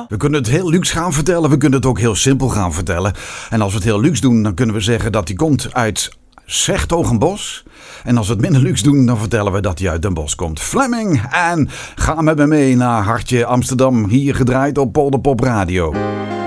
We kunnen het heel luxe gaan vertellen, we kunnen het ook heel simpel gaan vertellen. En als we het heel luxe doen, dan kunnen we zeggen dat hij komt uit 's-Hertogenbosch. En als we het minder luxe doen, dan vertellen we dat hij uit Den Bosch komt. Fleming, en ga met me mee naar Hartje Amsterdam, hier gedraaid op Polderpop Radio.